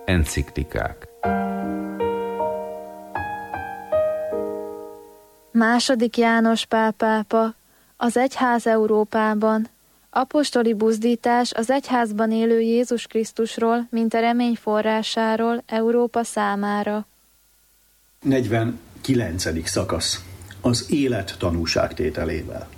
Enciklikák. II. János Pál pápa, az egyház Európában. Apostoli buzdítás az egyházban élő Jézus Krisztusról, mint a remény forrásáról Európa számára. 49. szakasz. Az élet tanúságtételével.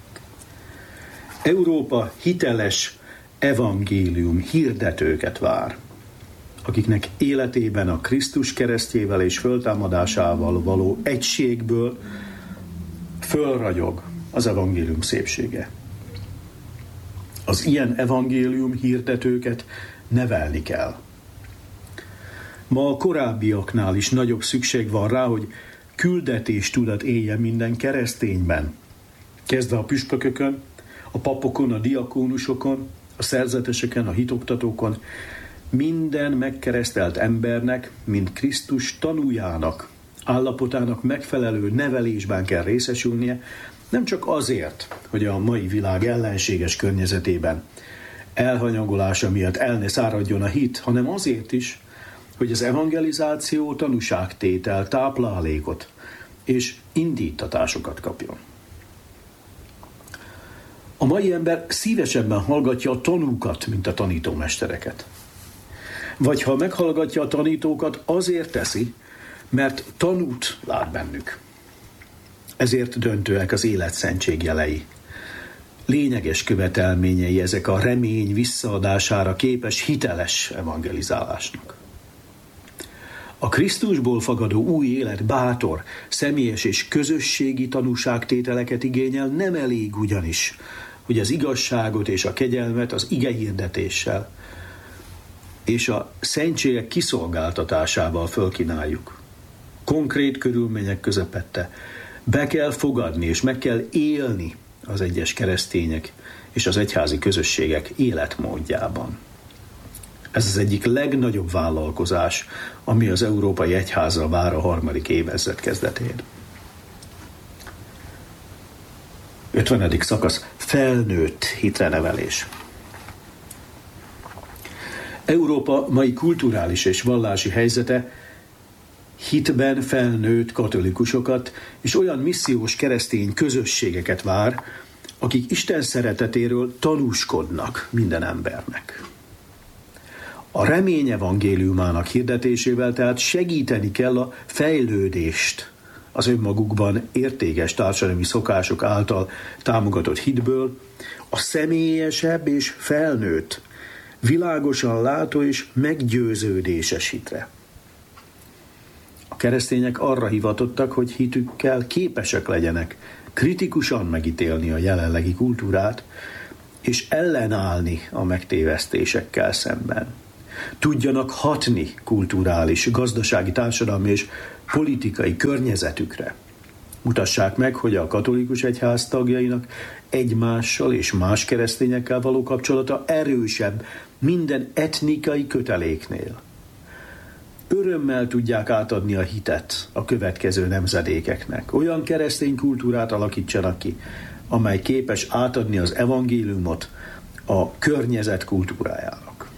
Európa hiteles evangélium hirdetőket vár, akiknek életében a Krisztus keresztjével és föltámadásával való egységből fölragyog az evangélium szépsége. Az ilyen evangélium hirdetőket nevelni kell. Ma a korábbiaknál is nagyobb szükség van rá, hogy küldetéstudat éljen minden keresztényben, kezdve a püspökökön, a papokon, a diakónusokon, a szerzeteseken, a hitoktatókon, minden megkeresztelt embernek, mint Krisztus tanújának, állapotának megfelelő nevelésben kell részesülnie, nem csak azért, hogy a mai világ ellenséges környezetében elhanyagolása miatt el ne száradjon a hit, hanem azért is, hogy az evangelizáció tanúságtétel, táplálékot és indítatásokat kapjon. A mai ember szívesebben hallgatja a tanúkat, mint a tanítómestereket. Vagy ha meghallgatja a tanítókat, azért teszi, mert tanút lát bennük. Ezért döntőek az életszentség jelei. Lényeges követelményei ezek a remény visszaadására képes hiteles evangelizálásnak. A Krisztusból fakadó új élet bátor, személyes és közösségi tanúságtételeket igényel, nem elég ugyanis, hogy az igazságot és a kegyelmet az igehirdetéssel és a szentségek kiszolgáltatásával fölkínáljuk. Konkrét körülmények közepette be kell fogadni és meg kell élni az egyes keresztények és az egyházi közösségek életmódjában. Ez az egyik legnagyobb vállalkozás, ami az Európai Egyházra vár a harmadik évezred kezdetén. 50. szakasz. Felnőtt hitrenevelés. Európa mai kulturális és vallási helyzete hitben felnőtt katolikusokat és olyan missziós keresztény közösségeket vár, akik Isten szeretetéről tanúskodnak minden embernek. A remény evangéliumának hirdetésével tehát segíteni kell a fejlődést az önmagukban értékes társadalmi szokások által támogatott hitből, a személyesebb és felnőtt, világosan látó és meggyőződéses hitre. A keresztények arra hivatottak, hogy hitükkel képesek legyenek kritikusan megítélni a jelenlegi kultúrát, és ellenállni a megtévesztésekkel szemben. Tudjanak hatni kulturális, gazdasági, társadalmi és politikai környezetükre. Mutassák meg, hogy a katolikus egyház tagjainak egymással és más keresztényekkel való kapcsolata erősebb minden etnikai köteléknél. Örömmel tudják átadni a hitet a következő nemzedékeknek. Olyan keresztény kultúrát alakítsanak ki, amely képes átadni az evangéliumot a környezet kultúrájának.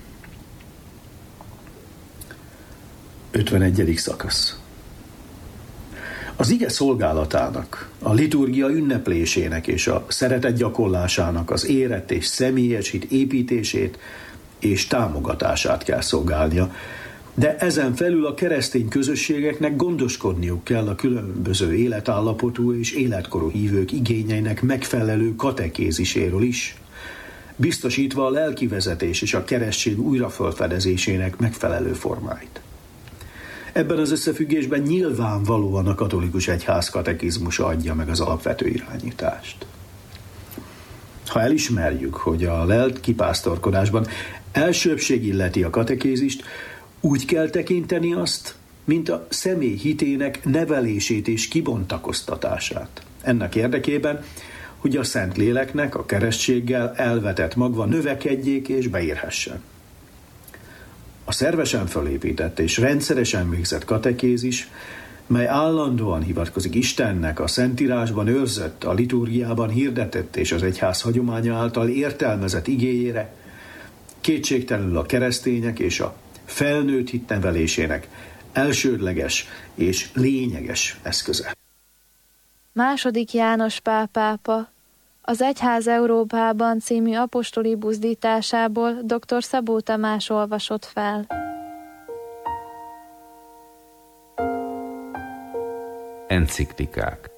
51. szakasz. Az ige szolgálatának, a liturgia ünneplésének és a szeretet gyakorlásának az érett és személyes hit építését és támogatását kell szolgálnia, de ezen felül a keresztény közösségeknek gondoskodniuk kell a különböző életállapotú és életkorú hívők igényeinek megfelelő katekéziséről is, biztosítva a lelkivezetés és a keresztség újrafölfedezésének megfelelő formáit. Ebben az összefüggésben nyilvánvalóan a katolikus egyház katekizmusa adja meg az alapvető irányítást. Ha elismerjük, hogy a lelki pásztorkodásban elsőbbség illeti a katekézist, úgy kell tekinteni azt, mint a személy hitének nevelését és kibontakoztatását. Ennek érdekében, hogy a Szentléleknek a keresztséggel elvetett magva növekedjék és beérhessen. A szervesen fölépített és rendszeresen végzett katekézis, mely állandóan hivatkozik Istennek a Szentírásban őrzött, a liturgiában hirdetett és az egyház hagyománya által értelmezett igéjére, kétségtelenül a keresztények és a felnőtt hitnevelésének elsődleges és lényeges eszköze. II. János Pál pápa az Egyház Európában című apostoli buzdításából dr. Szabó Tamás olvasott fel. Enciklikák.